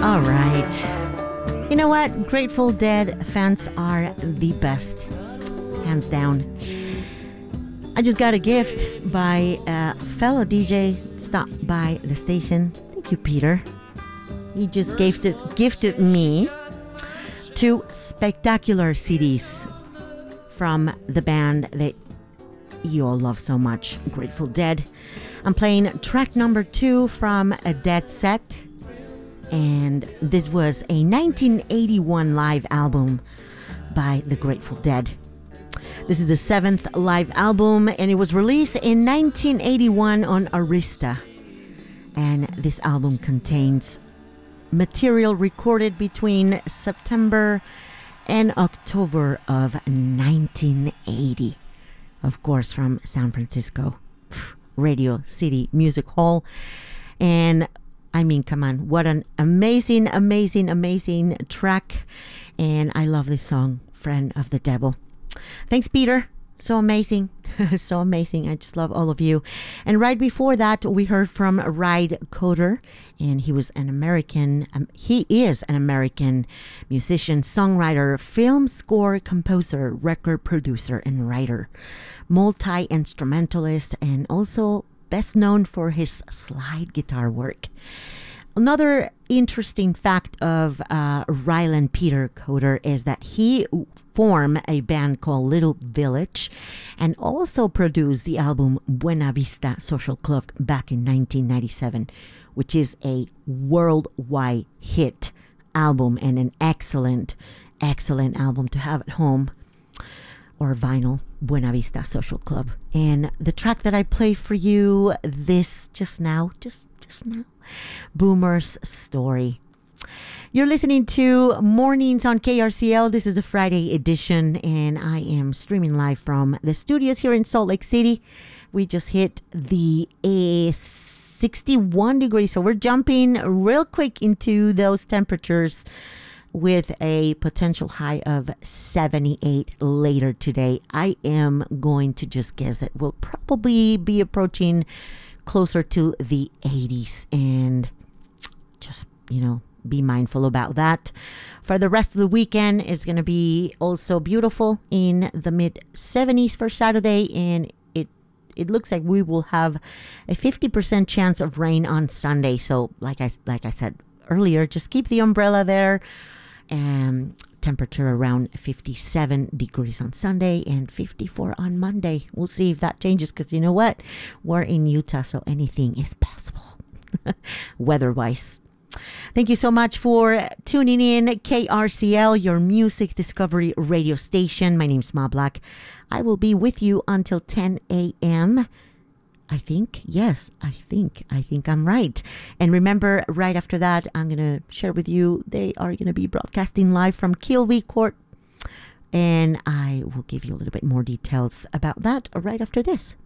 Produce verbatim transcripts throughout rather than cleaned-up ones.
All right. You know what? Grateful Dead fans are the best. Hands down. I just got a gift by a fellow D J. Stopped by the station. Thank you, Peter. He just gifted, gifted me two spectacular C Ds from the band that you all love so much, Grateful Dead. I'm playing track number two from a Dead set. And this was a nineteen eighty-one live album by the Grateful Dead. This is the seventh live album, and it was released in nineteen eighty-one on Arista. And this album contains material recorded between September and October of nineteen eighty. Of course, from San Francisco, Radio City Music Hall. And I mean, come on, what an amazing, amazing, amazing track. And I love this song, Friend of the Devil. Thanks, Peter. So amazing. So amazing. I just love all of you. And right before that, we heard from Ride Coder. And he was an American, um, he is an American musician, songwriter, film score composer, record producer, and writer. Multi-instrumentalist, and also best known for his slide guitar work. Another interesting fact of uh, Ryland Peter Coder is that he formed a band called Little Village and also produced the album Buena Vista Social Club back in nineteen ninety-seven, which is a worldwide hit album and an excellent, excellent album to have at home or vinyl. Buena Vista Social Club. And the track that I played for you this just now, just just now, Boomer's Story. You're listening to Mornings on K R C L. This is a Friday edition, and I am streaming live from the studios here in Salt Lake City. We just hit the uh, sixty-one degrees, so we're jumping real quick into those temperatures with a potential high of seventy-eight later today. I am going to just guess that we'll probably be approaching closer to the eighties, and just, you know, be mindful about that. For the rest of the weekend, it's going to be also beautiful in the mid seventies for Saturday, and it it looks like we will have a fifty percent chance of rain on Sunday. So like I, like I said earlier, just keep the umbrella there. Um, temperature around fifty-seven degrees on Sunday and fifty-four on Monday. We'll see if that changes, because you know what? We're in Utah, so anything is possible weather-wise. Thank you so much for tuning in. K R C L, your music discovery radio station. My name's Ma Black. I will be with you until ten a.m. I think, yes, I think, I think I'm right. And remember, right after that, I'm going to share with you, they are going to be broadcasting live from Kilby Court. And I will give you a little bit more details about that right after this.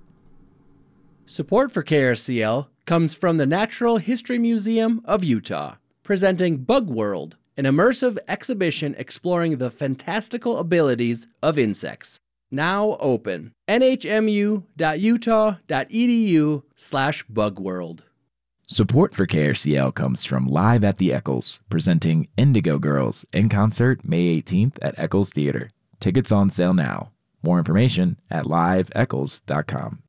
Support for K R C L comes from the Natural History Museum of Utah, presenting Bug World, an immersive exhibition exploring the fantastical abilities of insects. Now open. nhmu.utah.edu slash bugworld. Support for K R C L comes from Live at the Eccles, presenting Indigo Girls in concert May eighteenth at Eccles Theater. Tickets on sale now. More information at live eccles dot com.